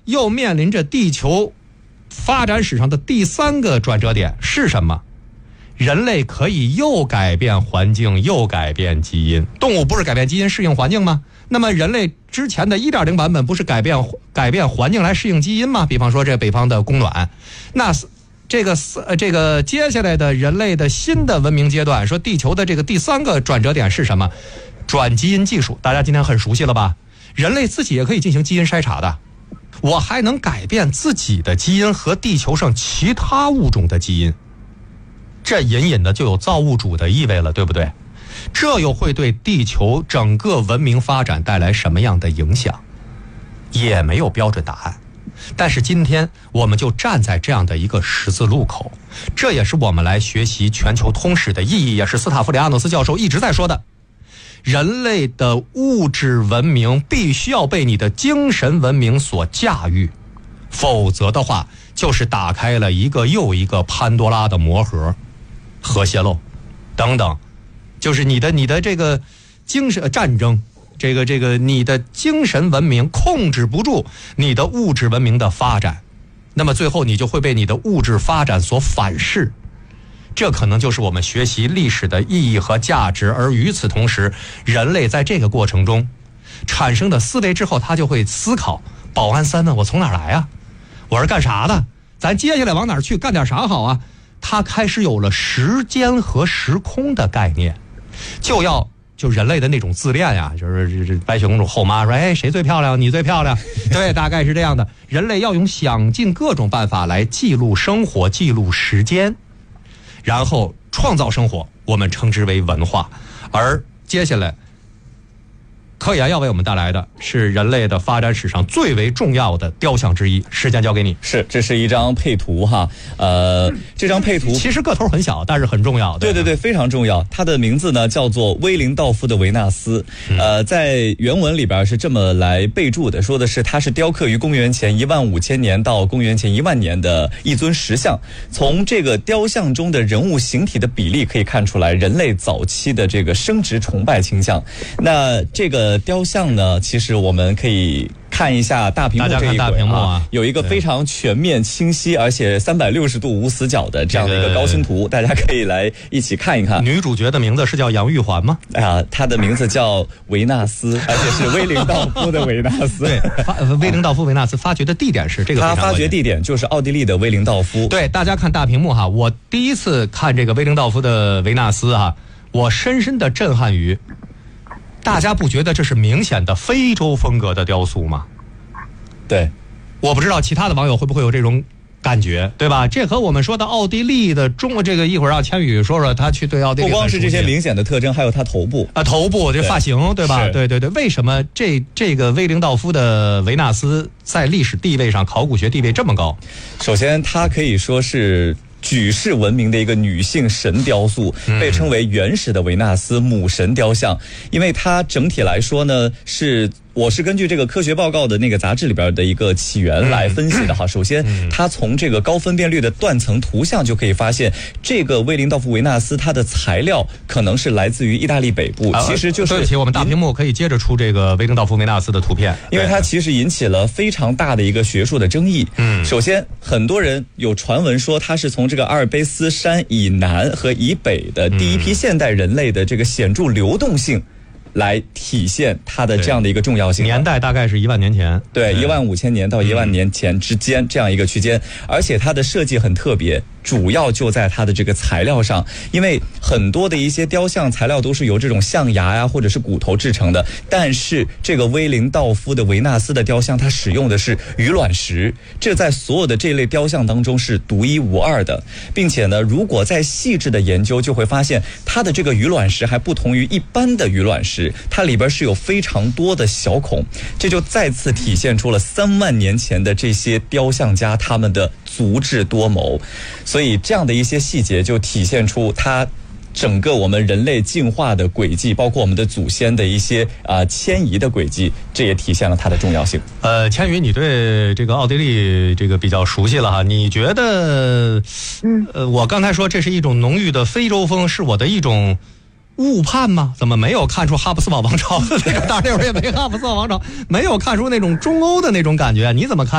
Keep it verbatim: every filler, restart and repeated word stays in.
又面临着地球发展史上的第三个转折点是什么？人类可以又改变环境又改变基因。动物不是改变基因适应环境吗？那么人类之前的 一点零 版本不是改变改变环境来适应基因吗？比方说这北方的供暖，那这个这个接下来的人类的新的文明阶段，说地球的这个第三个转折点是什么？转基因技术，大家今天很熟悉了吧？人类自己也可以进行基因筛查的，我还能改变自己的基因和地球上其他物种的基因，这隐隐的就有造物主的意味了，对不对？这又会对地球整个文明发展带来什么样的影响？也没有标准答案。但是今天我们就站在这样的一个十字路口，这也是我们来学习全球通史的意义，也是斯塔夫里亚诺斯教授一直在说的。人类的物质文明必须要被你的精神文明所驾驭，否则的话就是打开了一个又一个潘多拉的魔盒，核泄漏等等，就是你的你的这个精神战争，这个这个你的精神文明控制不住你的物质文明的发展，那么最后你就会被你的物质发展所反噬。这可能就是我们学习历史的意义和价值。而与此同时，人类在这个过程中产生的思维之后，他就会思考，保安三问我从哪儿来啊？我是干啥的？咱接下来往哪儿去？干点啥好啊？他开始有了时间和时空的概念，就要就人类的那种自恋呀，就是白雪公主后妈说，哎，谁最漂亮？你最漂亮。对，大概是这样的。人类要用想尽各种办法来记录生活，记录时间，然后创造生活，我们称之为文化。而接下来科研要为我们带来的是人类的发展史上最为重要的雕像之一，时间交给你。 是，这是一张配图哈，呃，这张配图其实个头很小，但是很重要。 对对对，非常重要。它的名字呢叫做威灵道夫的维纳斯，呃，在原文里边是这么来备注的，说的是它是雕刻于公元前一万五千年到公元前一万年的一尊石像。从这个雕像中的人物形体的比例可以看出来，人类早期的这个生殖崇拜倾向。那这个雕像呢，其实我们可以看一下大屏幕这一轨啊，啊有一个非常全面、清晰，而且三百六十度无死角的这样的一个高清图，这个、大家可以来一起看一看。 女主角的名字是叫杨玉环吗？ 啊，她的名字叫维纳斯，而且是威灵道夫的维纳斯。 对，威灵道夫维纳斯发掘的地点是这个， 他发掘地点就是奥地利的威灵道夫。 对，大家看大屏幕哈，我第一次看这个威灵道夫的维纳斯哈，我深深的震撼于。大家不觉得这是明显的非洲风格的雕塑吗？ 对， 我不知道其他的网友会不会有这种感觉，对吧？这和我们说的奥地利的中这个一会儿让千羽说说他去对奥地利， 不光是这些明显的特征，还有他头部啊，头部这发型，对吧？对对对，为什么这这个威灵道夫的维纳斯在历史地位上、考古学地位这么高？ 首先，他可以说是举世闻名的一个女性神雕塑，被称为原始的维纳斯母神雕像，因为它整体来说呢是。我是根据这个科学报告的那个杂志里边的一个起源来分析的哈。首先，它从这个高分辨率的断层图像就可以发现，这个威灵道夫维纳斯它的材料可能是来自于意大利北部，其实就是。 对不起，我们大屏幕可以接着出这个威灵道夫维纳斯的图片， 因为它其实引起了非常大的一个学术的争议。嗯，首先，很多人有传闻说它是从这个阿尔卑斯山以南和以北的第一批现代人类的这个显著流动性。来体现它的这样的一个重要性， 年代大概是一万年前， 对，一万五千年到一万年前之间这样一个区间，而且它的设计很特别，主要就在它的这个材料上，因为很多的一些雕像材料都是由这种象牙呀或者是骨头制成的，但是这个威灵道夫的维纳斯的雕像，它使用的是鱼卵石，这在所有的这类雕像当中是独一无二的，并且呢，如果再细致的研究，就会发现它的这个鱼卵石还不同于一般的鱼卵石。它里边是有非常多的小孔，这就再次体现出了三万年前的这些雕像家他们的足智多谋，所以这样的一些细节就体现出它整个我们人类进化的轨迹，包括我们的祖先的一些啊、呃、迁移的轨迹，这也体现了它的重要性。 呃，千羽，你对这个奥地利这个比较熟悉了哈，你觉得，嗯，呃，我刚才说这是一种浓郁的非洲风，是我的一种误判吗？怎么没有看出哈布斯堡王朝的那种？当然那会儿也没哈布斯堡王朝，没有看出那种中欧的那种感觉，你怎么看？